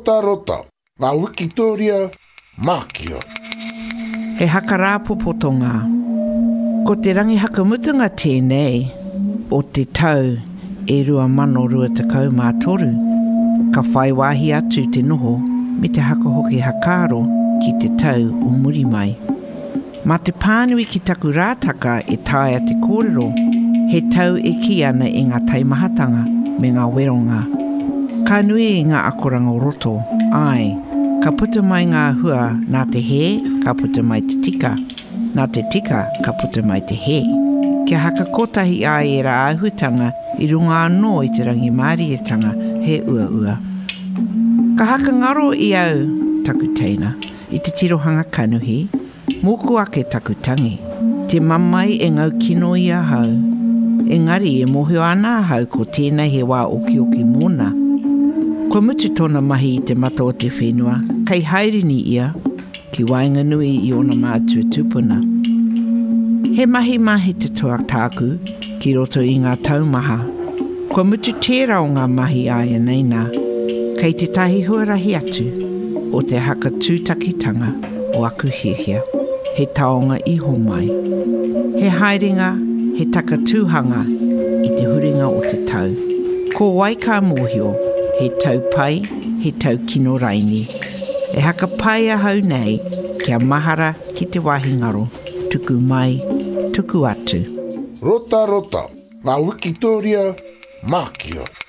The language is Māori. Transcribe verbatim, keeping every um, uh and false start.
Rota rota, ngā Wikitoria, Mākia. He haka rāpopotonga. Ko te rangi hakamutunga tēnei, o te tau e rua mano rua takau mā toru, ka whai wāhi atu te noho me te haka hoki hakaro ki te tau o muri mai. Mā te pānui ki taku rātaka e tae a te kōrero, he tau e ki ana i ngā taimahatanga me ngā weronga. Ka nui i ngā akoranga roto, ai, ka puta mai ngā hua nā te he, ka puta mai te tika, nā te tika, ka puta mai te he. Kia haka kotahi ai e rā āhutanga i runga anō i te rangi mārietanga he ua ua. Ka haka ngaro i au taku teina, i te tirohanga kanuhi, moku ake taku tangi, te mamai e ngau kino i a hau. Engari e mohio ana hau ko tēnei he wā oki oki mōna. Ko mutu tōna mahi i te mata o te whenua, kei hairini ia, ki wainga nui i ona mātua tupuna. He mahi mahi te toa tāku, ki roto i ngā taumaha. Ko mutu tērā o ngā mahi aia neina, kei te tahi huarahi atu, o te haka tūtakitanga o aku hiahia, he taonga iho mai. He haerenga, he taka tūhanga i te huringa o te tau. Ko waika mōhio, he tau pai, he tau kino raini. E haka pai a hau nei, kia mahara ki te wahi ngaro, tuku mai, tuku atu. Rota rota, ngā Wikitoria, Mākia.